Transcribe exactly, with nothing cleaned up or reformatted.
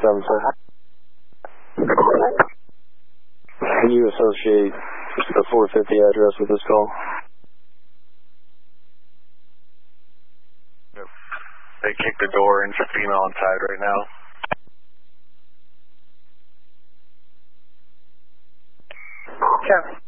seven, sir. Can you associate the four fifty address with this call? Yep. They kicked the door and it's a female inside right now. Copy.